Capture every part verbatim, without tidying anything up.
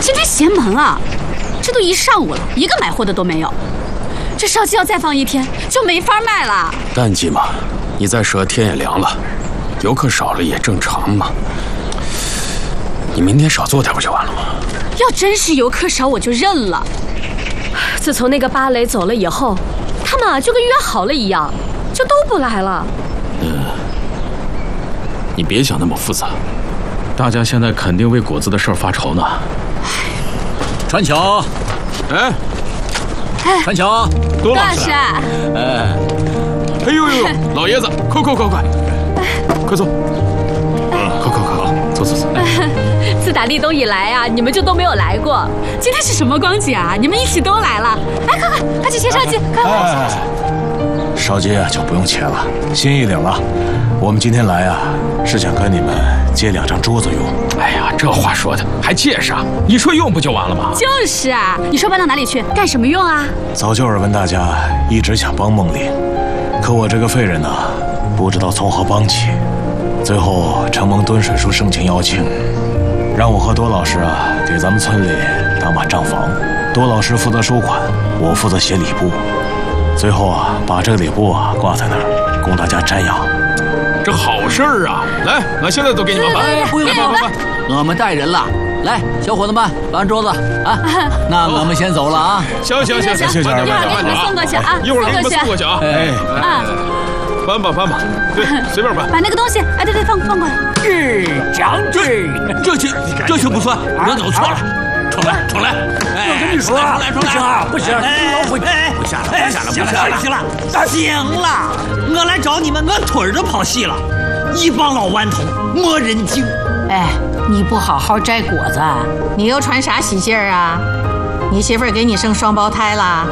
今天邪门啊！这都一上午了，一个买货的都没有。这烧鸡要再放一天就没法卖了。 淡季嘛，你再赊天也凉了，游客少了也正常嘛。你明天少做点不就完了吗？ 要真是游客少，我就认了。 自从那个芭蕾走了以后，他们啊就跟约好了一样，就都不来了。 嗯，你别想那么复杂，大家现在肯定为果子的事儿发愁呢。 传巧， 哎， 传巧， 多老师， 哎， 哎呦呦，老爷子，快快快快，快坐，嗯，快快快，坐坐坐。 自打立冬以来啊，你们就都没有来过。 今天是什么光景啊？你们一起都来了！来，快快，快去切烧鸡，快快！ 烧鸡啊就不用切了，心意领了。我们今天来啊，是想跟你们借两张桌子用。 哎呀，这话说的还借啥？你说用不就完了吗？ 就是啊，你说搬到哪里去，干什么用啊？ 早就耳闻大家一直想帮梦林，可我这个废人呢，不知道从何帮起。最后承蒙敦水叔盛情邀请，让我和多老师啊给咱们村里当把账房。多老师负责收款，我负责写礼部。最后啊，把这个礼部啊挂在那儿，供大家瞻仰。 这好事儿啊！来，俺现在都给你们搬。 哎，不用不用不用，我们带人了。来，小伙子们，搬桌子啊！那我们先走了啊。 行行行行， 谢谢二位， 一会儿给你们送过去啊， 一会儿给你们送过去啊。 哎， 啊， 搬吧搬吧，对，随便搬。 把那个东西，哎，对对，放放过来。 是将军，这些这些不算，我走错了。重来，重来！我跟你说，重来，重来！不行，不行，老回不下了，不下了，不下了，行了，行了，我来找你们，我腿儿都跑细了，一帮老顽童，没人精。 哎，你不好好摘果子，你又传啥喜信儿啊？你媳妇儿给你生双胞胎啦？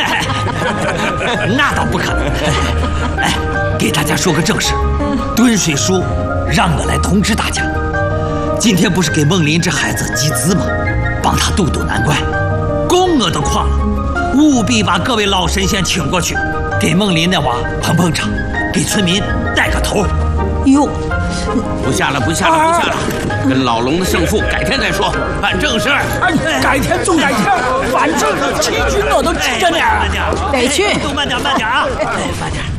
那倒不可能。哎，给大家说个正事，敦水叔让我来通知大家，今天不是给梦林这孩子集资吗？帮他渡渡难关，功我都旷了，务必把各位老神仙请过去，给梦林那娃捧捧场，给村民带个头。 哟， 不下了，不下了，不下了，跟老龙的胜负改天再说，办正事儿。 哎，改天就改天，反正棋局我都记着呢。 得去， 都慢点，慢点啊！哎，慢点。